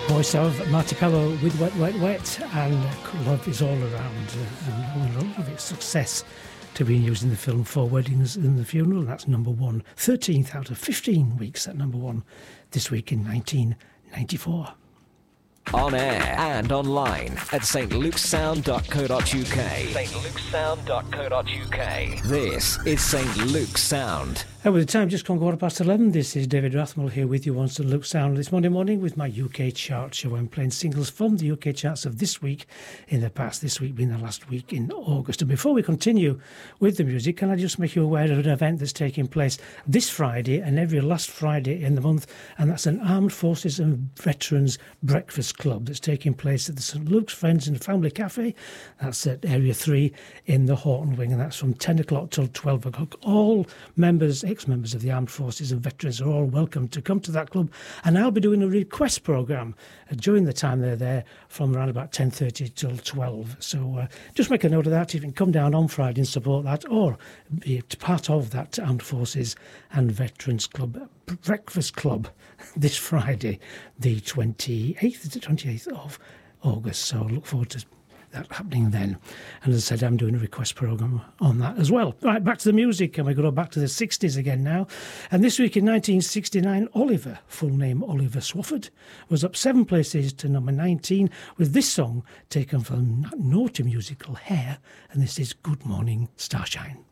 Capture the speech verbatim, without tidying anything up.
Voice of Martipello with Wet, Wet, Wet, and Love Is All Around. And a lot of its success to be used in the film Four Weddings and the Funeral. That's number one. thirteenth out of fifteen weeks at number one this week in nineteen ninety-four. On air and online at s t luke's sound dot co dot u k. s t luke's sound dot co dot u k. This is Saint Luke's Sound. And with the time just gone quarter past eleven, this is David Rathmell here with you on Saint Luke's Sound this Monday morning with my U K chart show. I'm playing singles from the U K charts of this week in the past, this week being the last week in August. And before we continue with the music, can I just make you aware of an event that's taking place this Friday and every last Friday in the month, and that's an Armed Forces and Veterans Breakfast Club that's taking place at the Saint Luke's Friends and Family Cafe. That's at Area three in the Horton Wing, and that's from ten o'clock till twelve o'clock. All members, ex-members of the Armed Forces and Veterans are all welcome to come to that club, and I'll be doing a request programme uh, during the time they're there from around about ten thirty till twelve. So uh, just make a note of that. You can come down on Friday and support that, or be part of that Armed Forces and Veterans Club Breakfast Club this Friday, the twenty-eighth, the twenty-eighth of August. So look forward to that happening then. And as I said, I'm doing a request programme on that as well. Right, back to the music, and we go back to the sixties again now. And this week in nineteen sixty-nine, Oliver, full name Oliver Swafford, was up seven places to number nineteen with this song taken from that naughty musical Hair, and this is Good Morning Starshine.